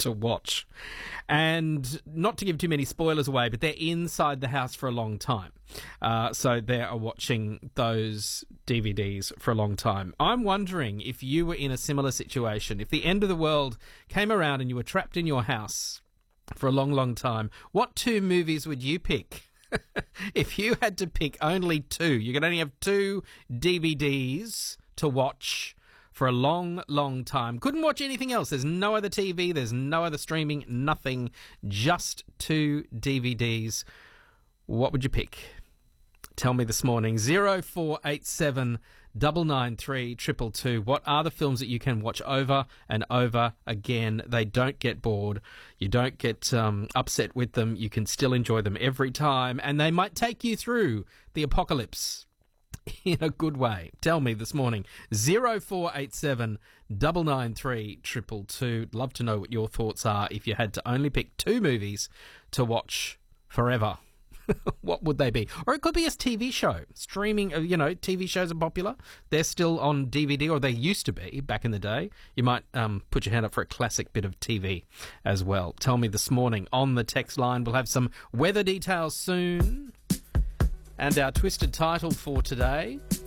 to watch. And not to give too many spoilers away, but they're inside the house for a long time. So they are watching those DVDs for a long time. I'm wondering if you were in a similar situation, if the end of the world came around and you were trapped in your house for a long, long time, what 2 movies would you pick? If you had to pick only 2, you could only have 2 DVDs to watch for a long, long time. Couldn't watch anything else. There's no other TV. There's no other streaming. Nothing. Just 2 DVDs. What would you pick? Tell me this morning. 0487 993 222. What are the films that you can watch over and over again? They don't get bored. You don't get upset with them. You can still enjoy them every time. And they might take you through the apocalypse in a good way. Tell me this morning. 0487 993 222. Love to know what your thoughts are if you had to only pick 2 movies to watch forever. What would they be? Or it could be a TV show. Streaming, TV shows are popular. They're still on DVD, or they used to be back in the day. You might put your hand up for a classic bit of TV as well. Tell me this morning on the text line. We'll have some weather details soon. And our twisted title for today,